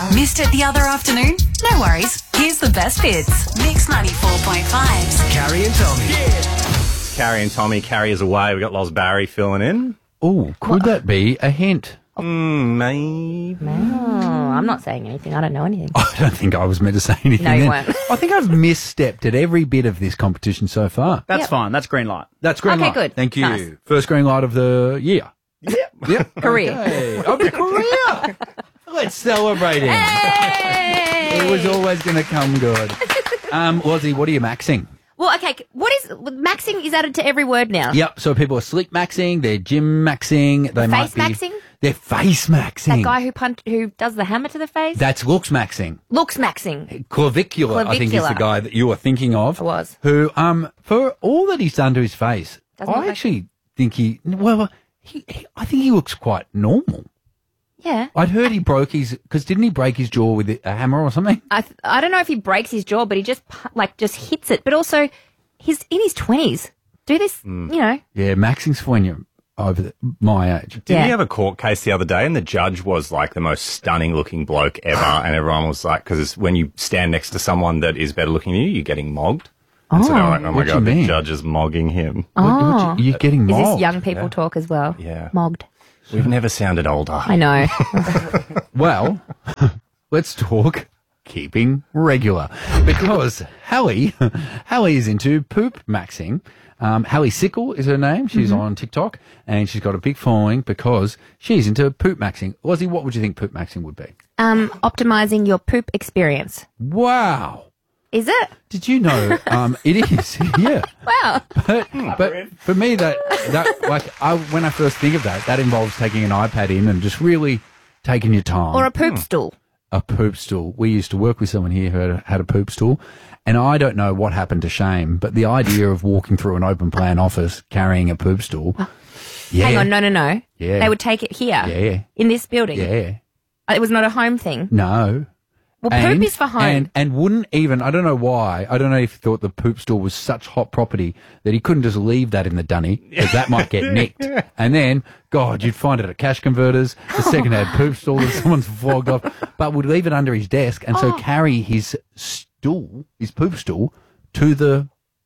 Missed it the other afternoon? No worries. Here's the best bits. Mix 94.5's Carrie and Tommy. It's Carrie and Tommy. Carrie is away. We got Loz Barry filling in. Oh, could that be a hint? Maybe. Oh, I'm not saying anything. I don't know anything. I don't think I was meant to say anything. No, you then. weren't. I think I've misstepped at every bit of this competition so far. That's Yep. fine. That's green light. That's green Okay, light. good. Thank you. Nice. First green light of the year. Yep. Career. Okay. Of the career. Let's celebrate it. Hey! It was always going to come good. Lozzie, what are you maxing? Well, okay. What is maxing? Is added to every word now. Yep. So people are slick maxing, they're gym maxing, they might Face be maxing? They're face maxing. That guy who does the hammer to the face. That's looks maxing. Looks maxing. Clavicular, I think, is the Clavicular. guy that you were thinking of. I was. Who, for all that he's done to his face, Doesn't look I like- actually think I think he looks quite normal. Yeah. I'd heard he broke because didn't he break his jaw with a hammer or something? I don't know if he breaks his jaw, but he just hits it. But also, he's in his 20s. Do this, you know. Yeah, maxing's for when you're over my age. Didn't Yeah. you have a court case the other day and the judge was like the most stunning looking bloke ever and everyone was like, because when you stand next to someone that is better looking than you, you're getting mogged. And so they're like, oh my what do God, you the mean? judge is mogging him. You're getting Is mobbed. this young people talk as well? Yeah. Mogged. We've never sounded older. I know. Well, let's talk keeping regular because Hallie is into poop maxing. Hallie Sickle is her name. She's on TikTok and she's got a big following because she's into poop maxing. Lozzie, what would you think poop maxing would be? Optimizing your poop experience. Wow. Is it? Did you know it is? Yeah. Wow. But for me, when I first think of that involves taking an iPad in and just really taking your time. Or a poop stool. A poop stool. We used to work with someone here who had a poop stool, and I don't know what happened to Shame, but the idea of walking through an open plan office carrying a poop stool. Yeah. Hang on, no. Yeah. They would take it here. Yeah. In this building. Yeah. It was not a home thing. No. Well, poop is for home. And wouldn't even, I don't know why, I don't know if he thought the poop stool was such hot property that he couldn't just leave that in the dunny, because that might get nicked. And then, God, you'd find it at cash converters, the second-hand poop stool that someone's flogged off, but would leave it under his desk and so carry his stool, his poop stool, to the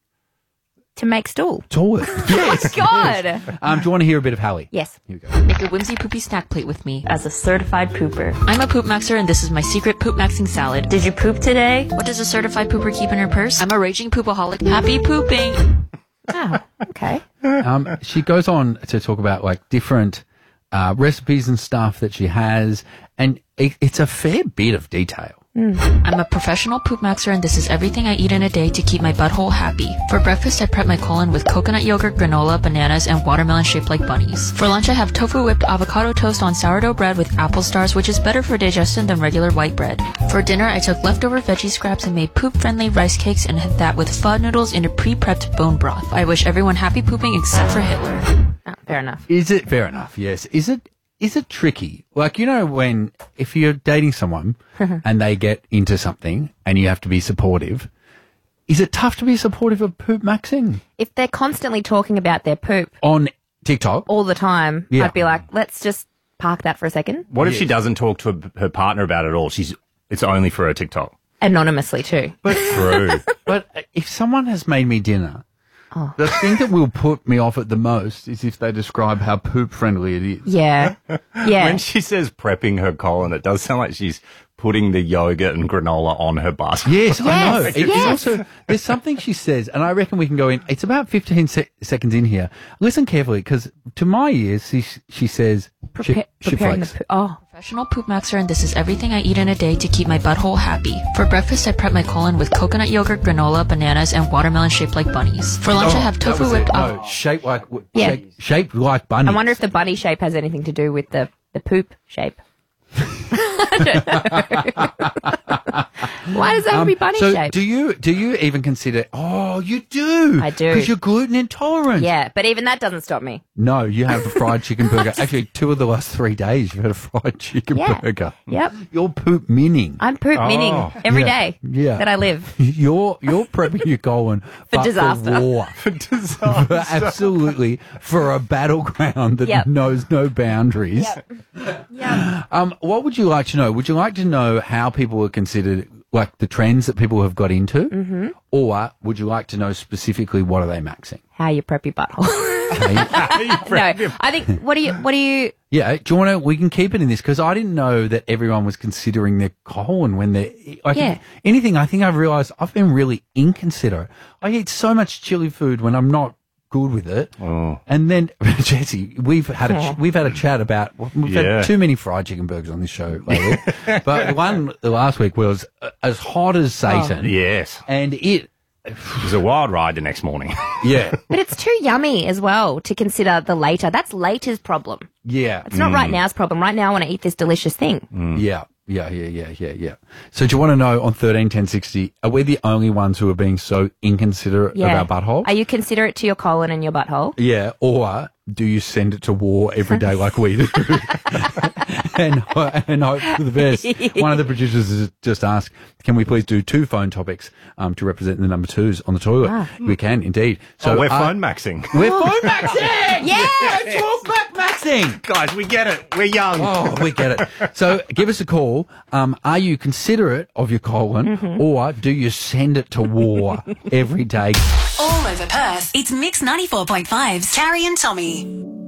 To make stool. toilet. Yes. God. Yes. Do you want to hear a bit of Hallie? Yes. Here we go. Make a whimsy poopy snack plate with me as a certified pooper. I'm a poop maxer and this is my secret poop maxing salad. Did you poop today? What does a certified pooper keep in her purse? I'm a raging poopaholic. Happy pooping! Oh, okay. She goes on to talk about like different recipes and stuff that she has, and it's a fair bit of detail. I'm a professional poop maxer and this is everything I eat in a day to keep my butthole happy. For breakfast, I prep my colon with coconut yogurt, granola, bananas, and watermelon shaped like bunnies. For lunch, I have tofu whipped avocado toast on sourdough bread with apple stars, which is better for digestion than regular white bread. For dinner, I took leftover veggie scraps and made poop-friendly rice cakes and had that with pho noodles in a pre-prepped bone broth. I wish everyone happy pooping except for Hitler. Oh, fair enough. Is it fair enough? Yes. Is it tricky? Like, you know, if you're dating someone and they get into something and you have to be supportive, is it tough to be supportive of poop maxing If they're constantly talking about their poop on TikTok? all the time, Yeah. I'd be like, let's just park that for a second. What if she doesn't talk to her partner about it at all? It's only for her TikTok. Anonymously, too. True. But if someone has made me dinner, the thing that will put me off it the most is if they describe how poop friendly it is. Yeah. Yeah. When she says prepping her colon, it does sound like she's putting the yogurt and granola on her basket. Yes, I know. Yes, It's yes. also, there's something she says, and I reckon we can go in. It's about 15 seconds in here. Listen carefully, because to my ears, she says, Preparing the shitflakes. poop. Oh. Professional poop maxer and this is everything I eat in a day to keep my butthole happy. For breakfast, I prep my colon with coconut yogurt, granola, bananas, and watermelon shaped like bunnies. For lunch, I have That tofu was it. whipped No, shaped like Yeah. shaped like bunnies. I wonder if the bunny shape has anything to do with the poop shape. Why does that have to be bunny so shaped? do you even consider? Oh, Oh, you do? I do. Because you're gluten intolerant. Yeah, but even that doesn't stop me. No, you have a fried chicken burger. Actually, 2 of the last 3 days you've had a fried chicken Yeah. burger. Yep. You're poop minning. I'm poop minning every day Yeah. that I live. You're prepping your colon For but disaster. For war. Absolutely. For a battleground that Yep. knows no boundaries. Yeah. What would you like to know? Would you like to know how people are considered, like the trends that people have got into? Mm-hmm. Or would you like to know specifically what are they maxing? How you prep your butthole. Okay. No, I think, what do you, Yeah, do you want to? We can keep it in this because I didn't know that everyone was considering their colon when they're like Yeah. anything. I think I've realised I've been really inconsiderate. I eat so much chili food when I'm not good with it, and then Jesse, we've had a chat about we've had too many fried chicken burgers on this show lately, but one last week was as hot as Satan. Yes. And it was a wild ride the next morning. Yeah. but it's too yummy as well to consider the later. That's later's problem. Yeah. It's not right now's problem. Right now I want to eat this delicious thing. Yeah. So do you want to know on 131060, are we the only ones who are being so inconsiderate of our butthole? Are you considerate to your colon and your butthole? Yeah, or do you send it to war every day like we do? and hope for the best. One of the producers has just asked, can we please do 2 phone topics to represent the number 2s on the toilet? We can, indeed. So we're phone maxing. We're phone maxing! Yes! Talk back maxing! Guys, we get it. We're young. Oh, we get it. So give us a call. Are you considerate of your colon or do you send it to war every day? All over Perth, it's Mix 94.5's Carrie and Tommy.